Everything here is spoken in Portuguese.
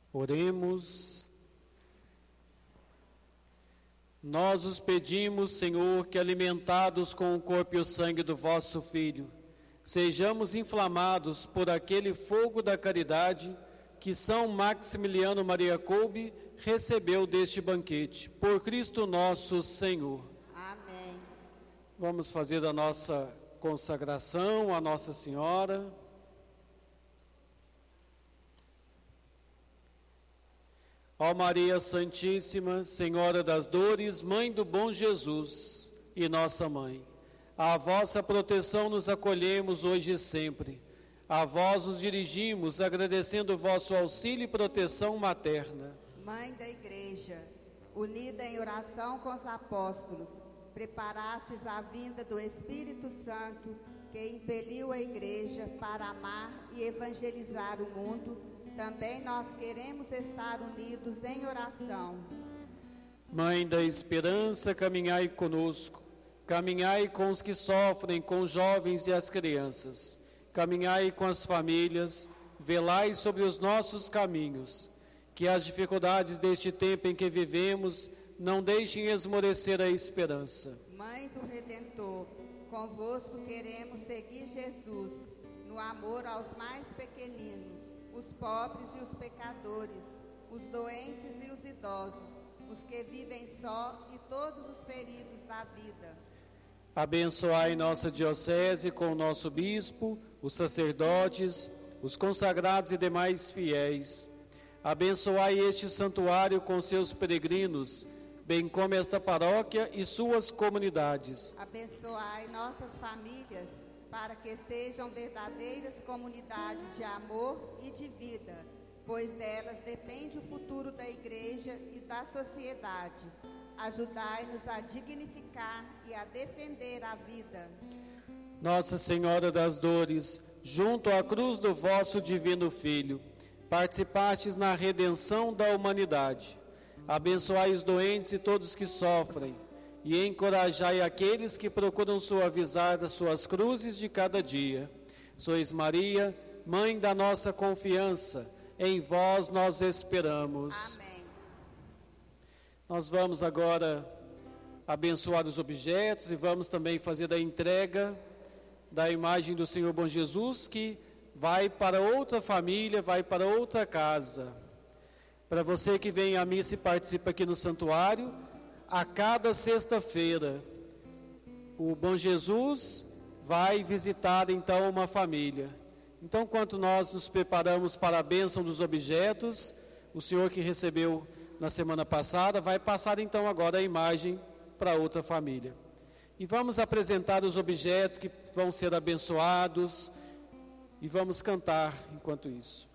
Oremos. Nós os pedimos, Senhor, que alimentados com o corpo e o sangue do vosso Filho, sejamos inflamados por aquele fogo da caridade que São Maximiliano Maria Kolbe recebeu deste banquete. Por Cristo nosso Senhor. Amém. Vamos fazer a nossa consagração a Nossa Senhora. Ó Maria Santíssima, Senhora das Dores, Mãe do Bom Jesus e nossa Mãe, à vossa proteção nos acolhemos hoje e sempre. A vós nos dirigimos, agradecendo o vosso auxílio e proteção materna. Mãe da Igreja, unida em oração com os apóstolos, preparastes a vinda do Espírito Santo, que impeliu a Igreja para amar e evangelizar o mundo. Também nós queremos estar unidos em oração. Mãe da esperança, caminhai conosco, caminhai com os que sofrem, com os jovens e as crianças, caminhai com as famílias, velai sobre os nossos caminhos, que as dificuldades deste tempo em que vivemos não deixem esmorecer a esperança. Mãe do Redentor, convosco queremos seguir Jesus, no amor aos mais pequeninos, os pobres e os pecadores, os doentes e os idosos, os que vivem só e todos os feridos da vida. Abençoai nossa diocese com o nosso bispo, os sacerdotes, os consagrados e demais fiéis. Abençoai este santuário com seus peregrinos, bem como esta paróquia e suas comunidades. Abençoai nossas famílias, para que sejam verdadeiras comunidades de amor e de vida, pois delas depende o futuro da Igreja e da sociedade. Ajudai-nos a dignificar e a defender a vida. Nossa Senhora das Dores, junto à cruz do vosso divino Filho, participastes na redenção da humanidade. Abençoai os doentes e todos que sofrem, e encorajai aqueles que procuram suavizar as suas cruzes de cada dia. Sois Maria, Mãe da nossa confiança, em vós nós esperamos. Amém. Nós vamos agora abençoar os objetos e vamos também fazer a entrega da imagem do Senhor Bom Jesus, que vai para outra família, vai para outra casa. Para você que vem à missa e participa aqui no santuário, a cada sexta-feira, o Bom Jesus vai visitar então uma família. Então, enquanto nós nos preparamos para a bênção dos objetos, o senhor que recebeu na semana passada vai passar então agora a imagem para outra família. E vamos apresentar os objetos que vão ser abençoados e vamos cantar enquanto isso.